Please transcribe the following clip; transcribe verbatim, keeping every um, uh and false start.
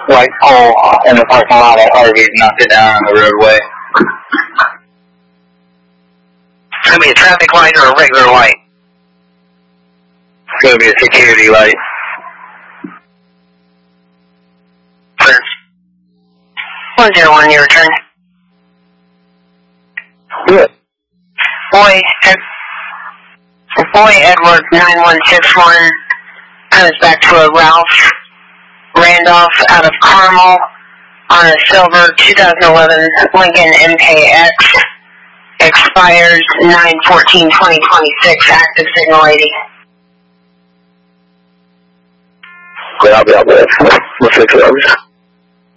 White pole in the parking lot at Harvey's knocked it down on the roadway. It's going to be a traffic light or a regular light? It's going to be a security light. one zero one, your return. Good. Boy, Ed, Boy Edward nine one six one comes back to a Ralph Randolph out of Carmel on a silver two thousand eleven Lincoln M K X. Expires nine fourteen twenty twenty-six, active signal eighty. Good, I'll be out there. We'll fix it.